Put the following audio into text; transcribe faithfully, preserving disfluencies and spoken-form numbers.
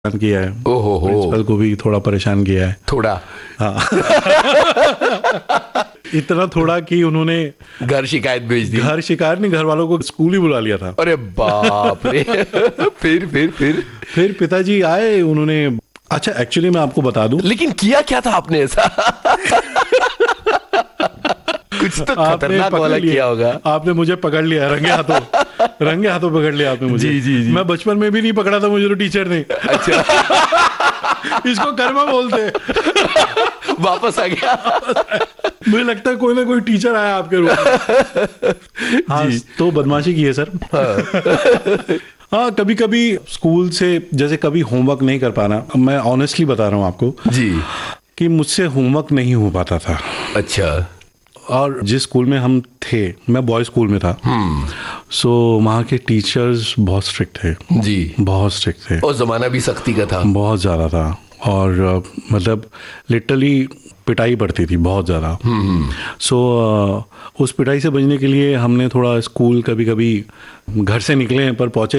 परेशान किया है, ओहो हो, प्रिंसिपल को भी थोड़ा परेशान किया है। थोड़ा हाँ इतना थोड़ा कि उन्होंने घर शिकायत भेज दी। घर शिकायत नहीं, घर वालों को स्कूल ही बुला लिया था। अरे बाप रे फिर फिर फिर फिर पिताजी आए, उन्होंने, अच्छा एक्चुअली मैं आपको बता दूं, लेकिन किया क्या था आपने ऐसा? कुछ तो खतरनाक वाला किया होगा। आपने मुझे पकड़ लिया रंगे हाथों, रंगे हाथों पकड़ लिया आपने मुझे। जी, जी, जी। मैं बचपन में भी नहीं पकड़ा था मुझे तो टीचर ने। अच्छा इसको कर्मा बोलते। वापस आ गया। मुझे लगता है कोई ना कोई टीचर आया आपके रूम में। हाँ, तो बदमाशी की है सर। हाँ, कभी कभी स्कूल से जैसे कभी होमवर्क नहीं कर पाना, मैं ऑनेस्टली बता रहा हूँ आपको जी कि मुझसे होमवर्क नहीं हो पाता था। अच्छा। और जिस स्कूल में हम थे, मैं बॉय स्कूल में था, सो वहाँ के टीचर्स बहुत स्ट्रिक्ट थे जी, बहुत स्ट्रिक्ट थे। और जमाना भी सख्ती का था, बहुत ज़्यादा था। और uh, मतलब लिटरली पिटाई पड़ती थी बहुत ज़्यादा। सो so, uh, उस पिटाई से बचने के लिए हमने थोड़ा स्कूल कभी कभी घर से निकले पर पहुँचे